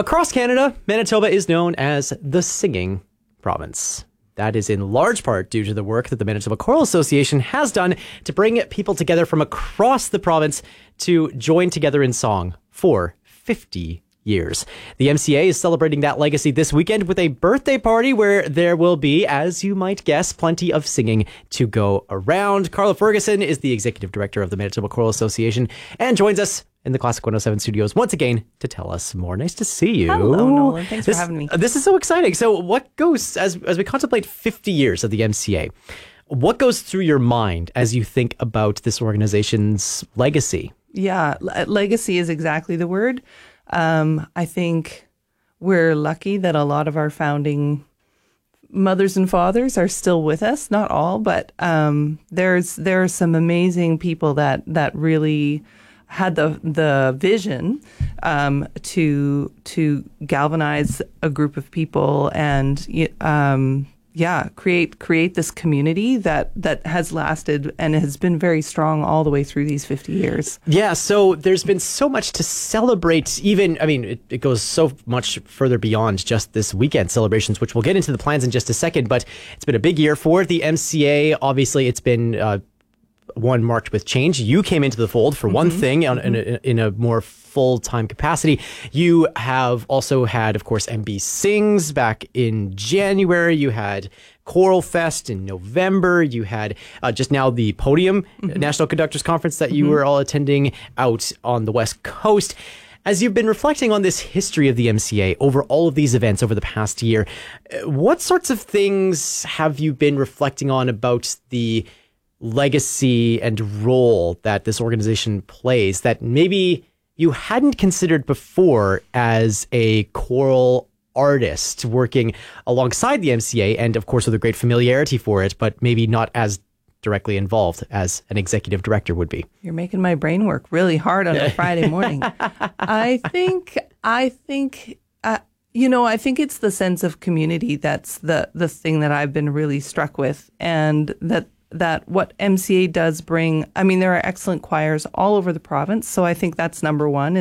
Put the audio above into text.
Across Canada, Manitoba is known as the singing province. That is in large part due to the work that the Manitoba Choral Association has done to bring people together from across the province to join together in song for 50 years. The MCA is celebrating that legacy this weekend with a birthday party where there will be, as you might guess, plenty of singing to go around. Carla Ferguson is the executive director of the Manitoba Choral Association and joins us in the Classic 107 studios once again to tell us more. Nice to see you. Hello, Nolan. Thanks for having me. This is so exciting. So what goes, as we contemplate 50 years of the MCA, what goes through your mind as you think about this organization's legacy? Yeah, legacy is exactly the word. I think we're lucky that a lot of our founding mothers and fathers are still with us. Not all, but there are some amazing people that really had the vision to galvanize a group of people and create this community that has lasted and has been very strong all the way through these 50 years. Yeah, so there's been so much to celebrate. Even, I mean, it goes so much further beyond just this weekend celebrations, which we'll get into the plans in just a second, but it's been a big year for the MCA. Obviously, it's been one marked with change. You came into the fold for one thing in a more full-time capacity. You have also had, of course, MB Sings back in January. You had Choral Fest in November. You had just now the Podium National Conductors Conference that you were all attending out on the West Coast. As you've been reflecting on this history of the MCA over all of these events over the past year, what sorts of things have you been reflecting on about the legacy and role that this organization plays that maybe you hadn't considered before as a choral artist working alongside the MCA and, of course, with a great familiarity for it, but maybe not as directly involved as an executive director would be? You're making my brain work really hard on a Friday morning. I think it's the sense of community that's the thing that I've been really struck with, and that what MCA does bring. I mean, there are excellent choirs all over the province, so I think that's number one.